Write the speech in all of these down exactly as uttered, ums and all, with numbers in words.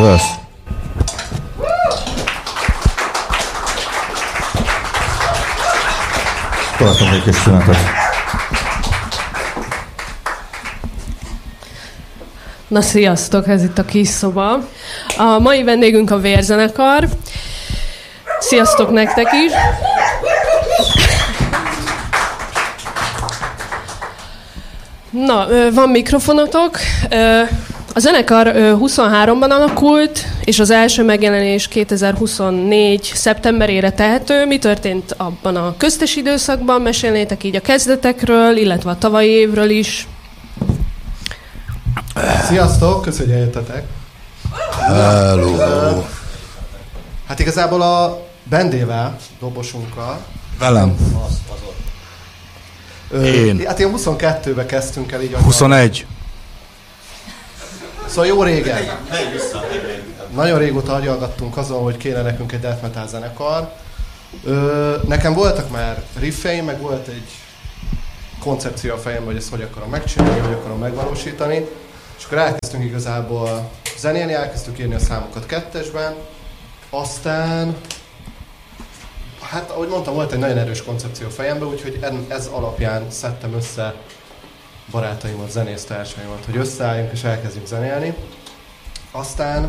Kösz. Tartom egy kis szünetet. Na sziasztok, ez itt a kis szoba. A mai vendégünk a Vérzenekar. Sziasztok nektek is. Na, van mikrofonotok. A zenekar huszonháromban alakult, és az első megjelenés kétezer-huszonnégy szeptemberére tehető. Mi történt abban a köztes időszakban? Mesélnétek így a kezdetekről, illetve a tavalyi évről is. Sziasztok, köszönjük, hogy eljöttetek. Hello. Hát igazából a Bendével, dobosunkkal. Velem. Ö, Én. Hát ilyen huszonkettőbe kezdtünk el így. huszonegy. Szóval jó régen. Nagyon régóta agyalgattunk azon, hogy kéne nekünk egy death metal zenekar. Ö, nekem voltak már riffeim, meg volt egy koncepció a fejemben, hogy ezt hogy akarom megcsinálni, hogy akarom megvalósítani. És akkor elkezdtünk igazából zenélni, elkezdtük írni a számokat kettesben. Aztán, hát ahogy mondtam, volt egy nagyon erős koncepció a fejemben, úgyhogy ez alapján szedtem össze barátaimat, zenésztársaimat, hogy összeálljunk és elkezdjünk zenélni. Aztán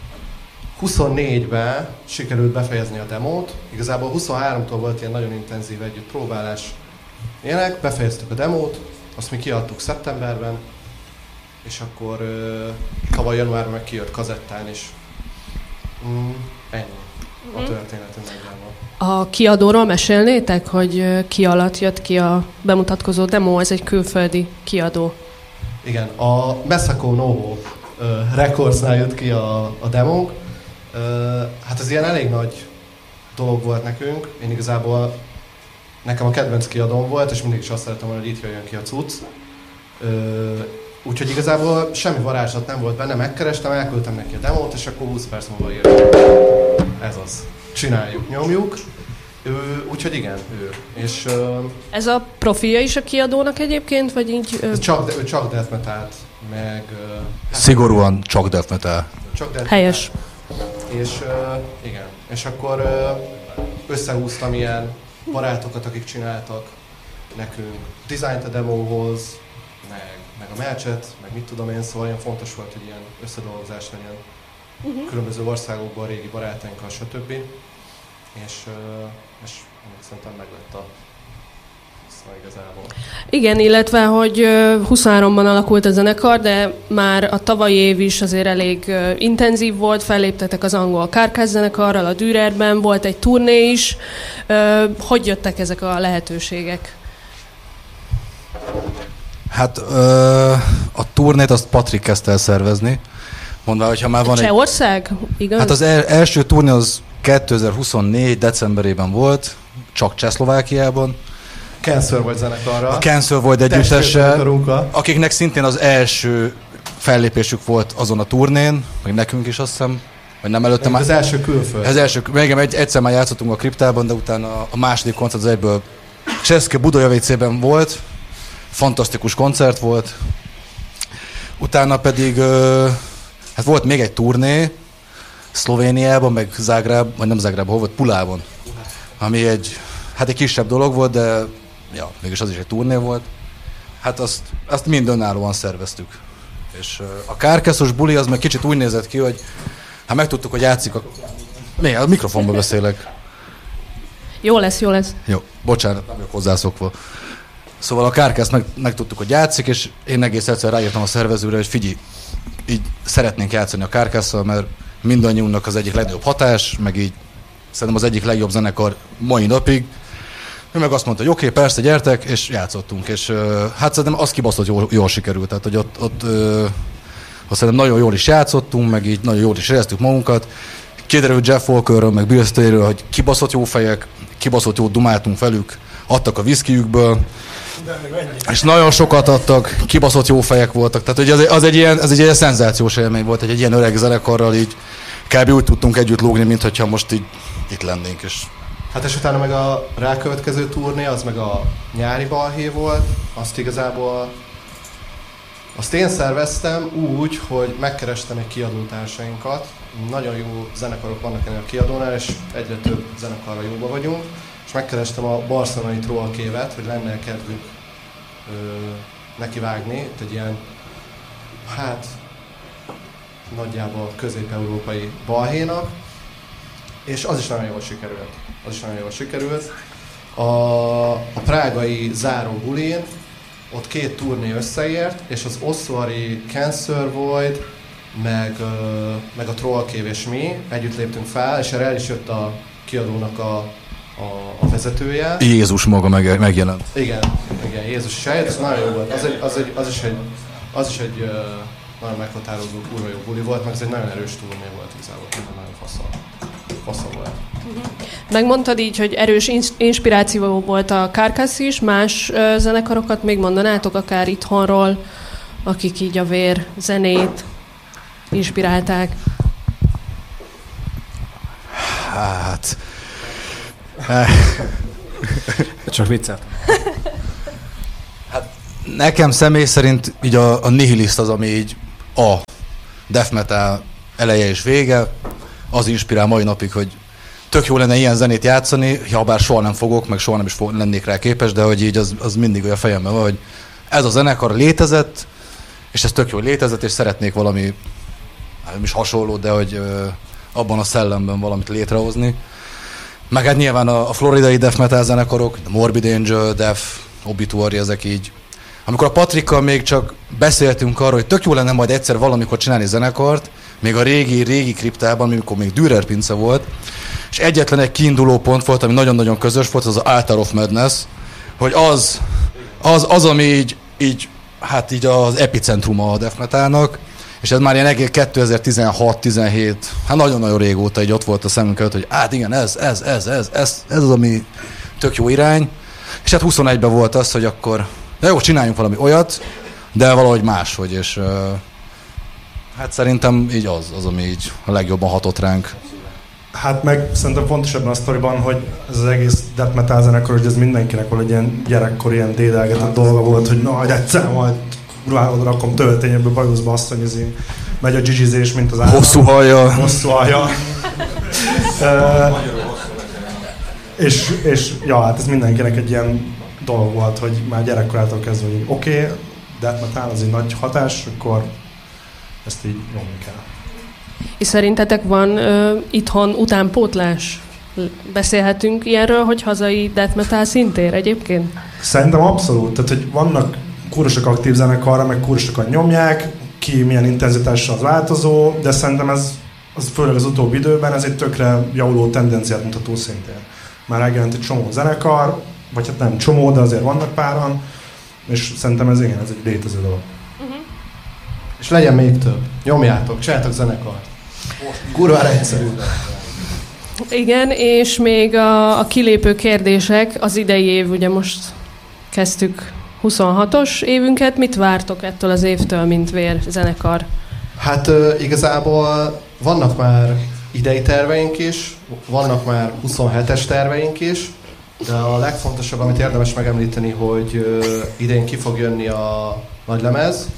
huszonnégyben sikerült befejezni a demót. Igazából huszonháromtól volt ilyen nagyon intenzív együtt próbálás. Ilyenek, befejeztük a demót, azt mi kiadtuk szeptemberben, és akkor ö, tavaly januárban meg kijött kazettán, és mm, ennyi a történetünk nagyjából. A kiadóról mesélnétek, hogy ki alatt jött ki a bemutatkozó demo, ez egy külföldi kiadó. Igen, a Messako Novo uh, Recordsnál jött ki a, a demónk. Uh, hát ez ilyen elég nagy dolog volt nekünk. Én igazából, nekem a kedvenc kiadóm volt, és mindig is azt szeretem, hogy itt jöjjön ki a cucc. Uh, úgyhogy igazából semmi varázslat nem volt benne, megkerestem, elküldtem neki a demót, és akkor húsz perc múlva írt. Ez az. Csináljuk, nyomjuk. Ő, úgyhogy igen, ő. És, uh, ez a profilja is a kiadónak egyébként, vagy így... Uh... Csak, ő csak death metalt, meg... Uh, Szigorúan csak death metal. Csak death helyes. Metal. És uh, igen, és akkor uh, összehúztam ilyen barátokat, akik csináltak nekünk dizájnt a demóhoz, meg, meg a merchet, meg mit tudom én, szóval ilyen fontos volt, hogy ilyen összedolgozás legyen. Uh-huh. Különböző országokból, régi barátainkkal, stb. És, és szerintem meglett a szóval igazából. Igen, illetve, hogy huszonháromban alakult a zenekar, de már a tavalyi év is azért elég intenzív volt, felléptetek az angol Carcass zenekarral, a Dürerben, volt egy turné is. Hogy jöttek ezek a lehetőségek? Hát ö, a turnét azt Patrik kezdte el szervezni. Mondva, hogyha már van Csehország? egy... Igaz? Hát az el, első turné az kétezer-huszonnégy decemberében volt, csak Csehszlovákiában. Cancer volt zenekarra. A Cancer volt együttessel, akiknek szintén az első fellépésük volt azon a turnén, meg nekünk is azt hiszem, vagy nem előtte már. Az első külföld. Az első, még egy, egyszer már játszottunk a Kriptában, de utána a második koncert az egyből Cseszke Budajavicében volt, fantasztikus koncert volt. Utána pedig hát volt még egy turné, Szlovéniában, meg Zágráb, vagy nem Zágráb, hol volt, Pulában. Ami egy, hát egy kisebb dolog volt, de ja, mégis az is egy turné volt. Hát azt, azt mind önállóan szerveztük. És a Carcassos buli az meg kicsit úgy nézett ki, hogy hát megtudtuk, hogy játszik a... Mi? A mikrofonba beszélek. Jó lesz, jó lesz. Jó, bocsánat, nem vagyok hozzászokva. Szóval a Carcass meg, megtudtuk, hogy játszik, és én egész egyszer ráírtam a szervezőre, hogy figyelj, így szeretnénk játszani a Carcasszal, mert mindannyiunknak az egyik legnagyobb hatás, meg így szerintem az egyik legjobb zenekar mai napig. Ő meg azt mondta, hogy oké, okay, persze, gyertek, és játszottunk, és uh, hát szerintem az kibaszott jól, jól sikerült, tehát hogy ott, ott, uh, ott szerintem nagyon jól is játszottunk, meg így nagyon jól is éreztük magunkat. Kiderült Jeff Walkerről, meg Bill Staleyről, hogy kibaszott jó fejek, kibaszott jót dumáltunk velük, adtak a viszkijükből, és nagyon sokat adtak, kibaszott jó fejek voltak, tehát hogy az, az egy ilyen, az egy ilyen szenzációs élmény volt, hogy egy ilyen öreg zenekarral így kb. Úgy tudtunk együtt lógni, mintha most így itt lennénk is. Hát és utána meg a rákövetkező turné, az meg a nyári balhé volt, azt igazából Azt én szerveztem úgy, hogy megkerestem egy kiadótársainkat. Nagyon jó zenekarok vannak ennél a kiadónál, és egyre több zenekarra jóba vagyunk. És megkerestem a barcelonai Trollkévet, hogy lenne kedvük ö, neki vágni. Itt egy ilyen, hát nagyjából közép-európai balhénak. És az is nagyon jól sikerült. Az is nagyon jól sikerült. A, a prágai záró bulin ott két turné összeért, és az Ossuary Cancer Void, meg, uh, meg a Trollkév és mi együtt léptünk fel, és erre el is jött a kiadónak a, a, a vezetője. Jézus maga meg, megjelent. Igen, igen, Jézus is eljött, ez nagyon jó volt. Az, egy, az, egy, az is egy, az is egy uh, nagyon meghatározó, kurva jó buli volt, meg ez egy nagyon erős turné volt igazából, nagyon faszal. Faszal volt. Megmondtad így, hogy erős inspiráció volt a Carcass is, más uh, zenekarokat még mondanátok akár itthonról, akik így a vér zenét inspirálták? Hát... Csak viccelt. Hát nekem személy szerint így a, a Nihilist az, ami így a death metal eleje és vége, az inspirál mai napig, hogy tök jó lenne ilyen zenét játszani, ha bár soha nem fogok, meg soha nem is fog, lennék rá képes, de hogy így az, az mindig olyan fejemben van, hogy ez a zenekar létezett, és ez tök jó létezett, és szeretnék valami, nem is hasonló, de hogy ö, abban a szellemben valamit létrehozni. Meg hát nyilván a, a floridai death metal zenekarok, a Morbid Angel, Death, Obituary, ezek így. Amikor a Patrikkal még csak beszéltünk arról, hogy tök jó lenne majd egyszer valamikor csinálni zenekart, még a régi, régi kriptában, amikor még Dürer Pince volt, és egyetlen egy kiinduló pont volt, ami nagyon-nagyon közös volt, az az Altar of Madness, hogy az, az, az ami így, így, hát így az epicentruma a death metalnak, és ez már ilyen egész kétezer-tizenhat tizenhét, hát nagyon-nagyon régóta így ott volt a szemünk előtt, hogy hát igen, ez, ez, ez, ez, ez, ez az, ami tök jó irány, és hát huszonegyben volt az, hogy akkor, de jó, csináljunk valami olyat, de valahogy máshogy, és uh, hát szerintem így az, az, ami így a legjobban hatott ránk. Hát meg szerintem fontos ebben a sztoriban, hogy ez az egész death metal zenekar, hogy ez mindenkinek valahogy ilyen gyerekkor ilyen dédelgetett dolga volt, hogy na, egyszer majd kurvára rakom töltényebbe, bajuszba azt, hogy ez így megy a dzsizsizés, mint az állam. Hosszú hajja. Hosszú hajja. uh, és, és ja, hát ez mindenkinek egy ilyen dolog volt, hogy már gyerekkorától kezdve, hogy oké, okay, death metal az egy nagy hatás, akkor ezt így nyomni kell. És szerintetek van ö, itthon utánpótlás? Beszélhetünk ilyenről, hogy hazai death metal szintér egyébként? Szerintem abszolút. Tehát, hogy vannak kurosok aktív zenekarra, meg kurosokat nyomják, ki milyen intenzitással az változó, de szerintem ez, az főleg az utóbbi időben, ez egy tökre javuló tendenciát mutató szintén. Már megjelent egy csomó zenekar, vagy hát nem csomó, de azért vannak páran, és szerintem ez igen, ez egy létező dolog. Uh-huh. És legyen még több. Nyomjátok, csináljátok zenekart. Kurvára egyszerű. Igen, és még a, a kilépő kérdések, az idei év, ugye most kezdtük huszonhatos évünket, mit vártok ettől az évtől, mint vér zenekar? Hát uh, igazából vannak már idei terveink is, vannak már huszonhetes terveink is, de a legfontosabb, amit érdemes megemlíteni, hogy uh, idén ki fog jönni a nagylemez,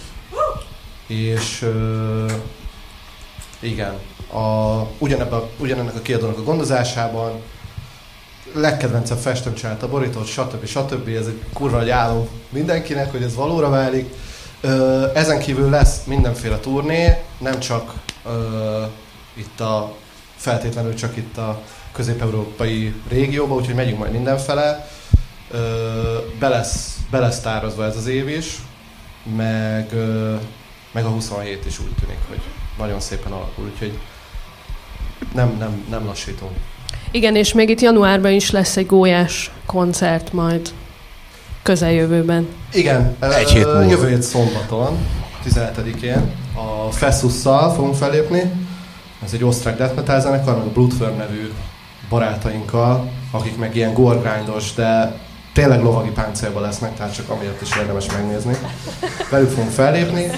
és uh, igen, a, ugyanebben, ugyanennek a kiadónak a gondozásában legkedvencebb festőm csinált a borítót, stb. stb. Ez egy kurva nagy álom mindenkinek, hogy ez valóra válik. Ö, ezen kívül lesz mindenféle turné, nem csak ö, itt a, feltétlenül csak itt a közép-európai régióban, úgyhogy megyünk majd mindenfele. Ö, be, lesz, be lesz tározva ez az év is, meg, ö, meg a huszonhét is úgy tűnik, hogy nagyon szépen alakul, úgyhogy nem, nem, nem lassítunk. Igen, és még itt januárban is lesz egy gólyás koncert majd közeljövőben. Igen, egy hét múlva. Jövő hét szombaton, tizenhetedikén a Fessusszal fogunk fellépni. Ez egy osztrák death metal zenekar, meg a Bloodfirm nevű barátainkkal, akik meg ilyen gore-grindos, de tényleg lovagi páncélban lesznek, tehát csak amiatt is érdemes megnézni. Velük fogunk fellépni.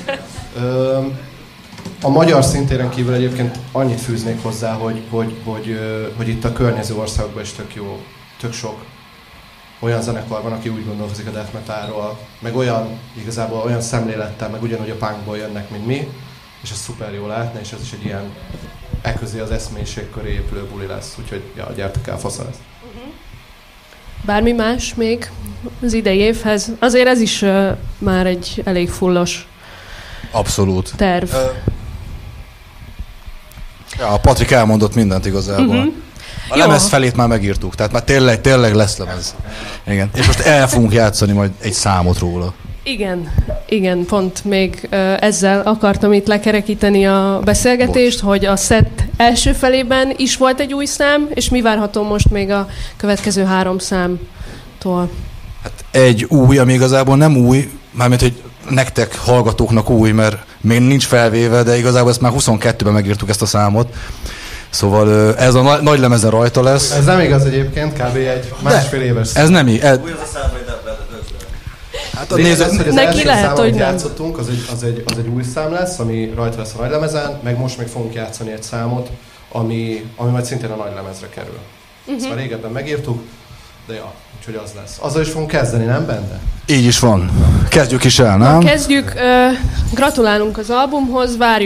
A magyar szintéren kívül egyébként annyit fűznék hozzá, hogy, hogy, hogy, hogy itt a környező országokban is tök jó, tök sok olyan zenekar van, aki úgy gondolkozik a death metalról, meg olyan, igazából olyan szemlélettel, meg ugyanúgy a punkból jönnek, mint mi, és ez szuper jól látni, és ez is egy ilyen e közé az eszménység köré épülő buli lesz, úgyhogy ja, gyertek el, fasza lesz. Bármi más még az idei évhez? Azért ez is uh, már egy elég fullos Abszolút. terv. Uh, ja, a Patrik elmondott mindent igazából. Uh-huh. A Jó. lemez felét már megírtuk, tehát már tényleg, tényleg lesz lemez. Igen. És most el fogunk játszani majd egy számot róla. Igen, igen, pont még uh, ezzel akartam itt lekerekíteni a beszélgetést, Bocs. hogy a set első felében is volt egy új szám, és mi várható most még a következő három számtól? Hát egy új, ami igazából nem új, mármint, hogy nektek hallgatóknak új, mert még nincs felvéve, de igazából ezt már huszonkettőben megírtuk ezt a számot. Szóval ez a nagy, nagy lemezen rajta lesz. Ez nem igaz egyébként, kb. Egy másfél éves szám. Ez nem így. Ez... Új az a szám, hogy nem lehet Hát a néző... az, hogy az Neki első lehet, szám, hogy amit nem. játszottunk, az egy, az, egy, az egy új szám lesz, ami rajta lesz a nagylemezen, meg most még fogunk játszani egy számot, ami, ami majd szintén a nagylemezre kerül. Uh-huh. Ezt már régebben megírtuk, de ja, úgyhogy az lesz. Azzal is fogunk kezdeni, nem benne? Így is van. Kezdjük is el, nem? Na, kezdjük. Uh, gratulálunk az albumhoz, várjuk